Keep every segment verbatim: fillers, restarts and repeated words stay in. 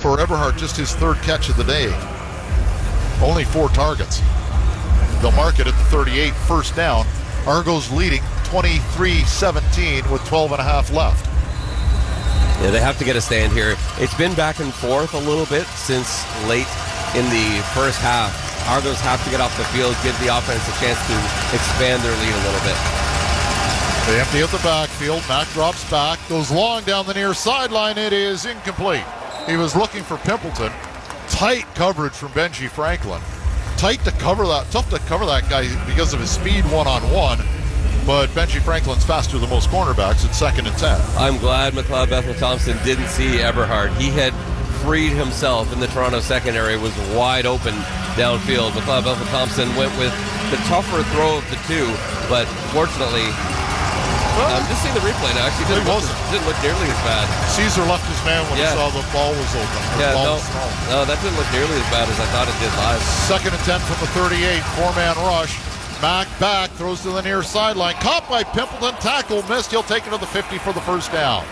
For Eberhard, just his third catch of the day. Only four targets. They'll mark it at the thirty-eight, first down. Argos leading twenty-three seventeen with twelve and a half left. Yeah, they have to get a stand here. It's been back and forth a little bit since late in the first half. Argos have to get off the field, give the offense a chance to expand their lead a little bit. They empty out the backfield. Mack drops back, goes long down the near sideline. It is incomplete. He was looking for Pimpleton. Tight coverage from Benji Franklin. Tight to cover that, tough to cover that guy because of his speed one-on-one. But Benji Franklin's faster than most cornerbacks at second and ten. I'm glad McLeod Bethel Thompson didn't see Eberhard. He had freed himself in the Toronto secondary, was wide open downfield. McLeod Bethel Thompson went with the tougher throw of the two, but fortunately, I'm just seeing the replay now. Actually, didn't, look, didn't look nearly as bad. Caesar left his man when yeah. he saw the ball was open. Yeah, ball no, was thrown. no, that didn't look nearly as bad as I thought it did live. Second and ten from the thirty-eight, four-man rush. Mack back, throws to the near sideline. Caught by Pimpleton, tackle missed. He'll take it to the fifty for the first down.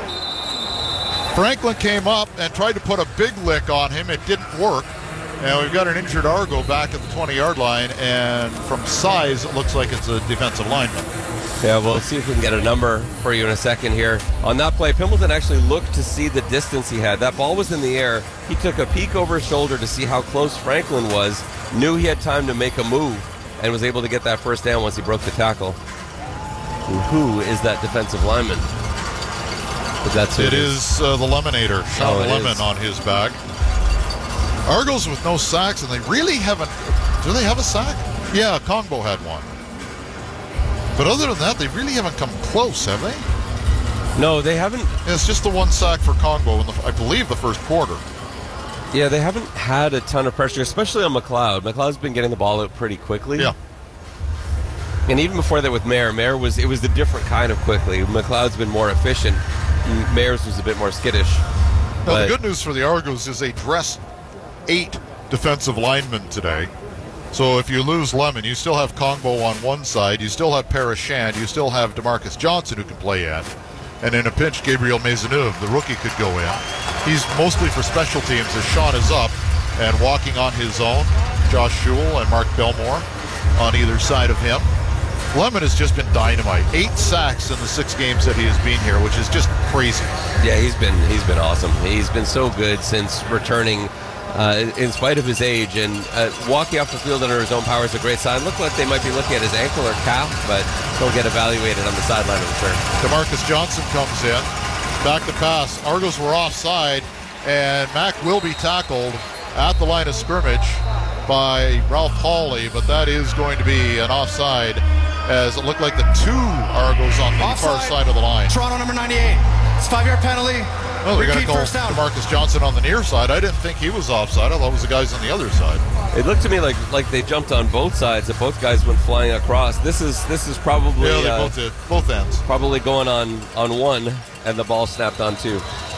Franklin came up and tried to put a big lick on him. It didn't work. And we've got an injured Argo back at the twenty-yard line, and from size, it looks like it's a defensive lineman. Yeah, we'll see if we can get a number for you in a second here. On that play, Pimpleton actually looked to see the distance he had. That ball was in the air. He took a peek over his shoulder to see how close Franklin was, knew he had time to make a move, and was able to get that first down once he broke the tackle. Who is that defensive lineman? Is that it is uh, the Lemonator, Sean oh, Lemon is. on his back. Argos with no sacks, and they really haven't. Do they have a sack? Yeah, Kongbo had one. But other than that, they really haven't come close, have they? No, they haven't. It's just the one sack for Kongbo in the, I believe, the first quarter. Yeah, they haven't had a ton of pressure, especially on McLeod. McLeod's been getting the ball out pretty quickly. Yeah. And even before that with Mayer, Mayer was it was the different kind of quickly. McLeod's been more efficient. Mayer's was a bit more skittish. Now, the good news for the Argos is they dress eight defensive linemen today. So if you lose Lemon, you still have Kongbo on one side, you still have Parashand, you still have DeMarcus Johnson who can play in. And in a pinch, Gabriel Maisonneuve, the rookie, could go in. He's mostly for special teams as Sean is up and walking on his own. Josh Schuel and Mark Belmore on either side of him. Lemon has just been dynamite. Eight sacks in the six games that he has been here, which is just crazy. Yeah, he's been he's been awesome. He's been so good since returning uh, in spite of his age. And uh, walking off the field under his own power is a great sign. Look like they might be looking at his ankle or calf, but he'll get evaluated on the sideline of return. DeMarcus Johnson comes in. Back to pass. Argos were offside, and Mack will be tackled at the line of scrimmage by Ralph Hawley, but that is going to be an offside, as it looked like the two Argos on the offside, far side of the line. Toronto number ninety-eight. It's a five-yard penalty. Well, they're going to Repeat call first down. DeMarcus Johnson on the near side. I didn't think he was offside. I thought it was the guys on the other side. It looked to me like like they jumped on both sides, that both guys went flying across. This is this is probably Yeah, they uh, both did. Both ends. probably going on on one, and the ball snapped on two.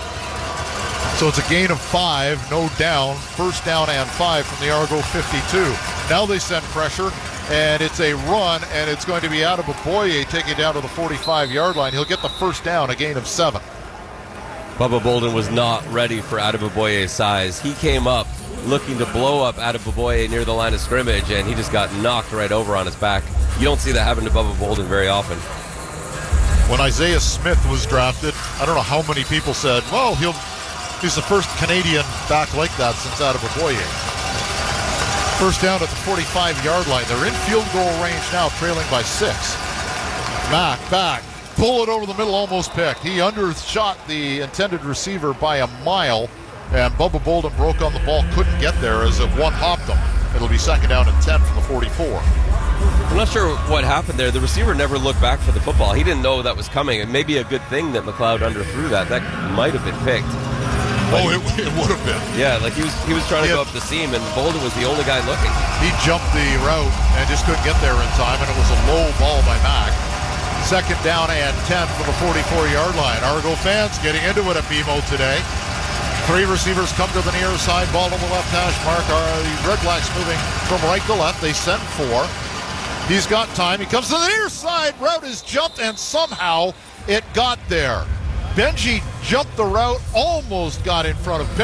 So it's a gain of five, no down, first down and five from the Argo fifty-two. Now they send pressure, and it's a run, and it's going to be out of Boboye taking down to the forty-five-yard line. He'll get the first down, a gain of seven. Bubba Bolden was not ready for Adeboboye's size. He came up looking to blow up Adeboboye near the line of scrimmage, and he just got knocked right over on his back. You don't see that happen to Bubba Bolden very often. When Isaiah Smith was drafted, I don't know how many people said, well, he'll he's the first Canadian back like that since Adeboboye. First down at the forty-five-yard line. They're in field goal range now, trailing by six. Mack back. Pull it over the middle, almost picked. He undershot the intended receiver by a mile, and Bubba Bolden broke on the ball, couldn't get there as it one-hopped him. It'll be second down and ten from the forty-four. I'm not sure what happened there. The receiver never looked back for the football. He didn't know that was coming. It may be a good thing that McLeod underthrew that. That might have been picked. But oh, it, it would have been. Yeah, like he was he was trying to Yeah. go up the seam, and Bolden was the only guy looking. He jumped the route and just couldn't get there in time, and it was a low ball by Mack. Second down and ten from the forty-four-yard line. Argo fans getting into it at B M O today. Three receivers come to the near side, ball to the left hash mark. Are the Red Blacks moving from right to left? They send four. He's got time. He comes to the near side. Route is jumped, and somehow it got there. Benji jumped the route, almost got in front of